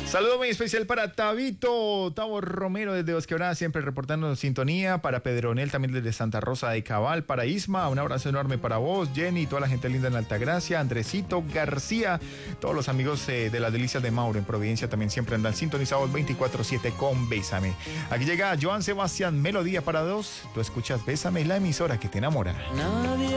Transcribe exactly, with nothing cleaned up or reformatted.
Saludo muy especial para Tabito, Tavo Romero desde Bosquebrada, siempre reportando sintonía. Para Pedronel también desde Santa Rosa de Cabal. Para Isma, un abrazo enorme para vos, Jenny, toda la gente linda en Altagracia. Andresito García, todos los amigos eh, de las Delicias de Mauro en Providencia también siempre andan sintonizados veinticuatro siete con Bésame. Aquí llega Joan Sebastián, Melodía para dos. Tú escuchas Bésame, la emisora que te enamora. Nadie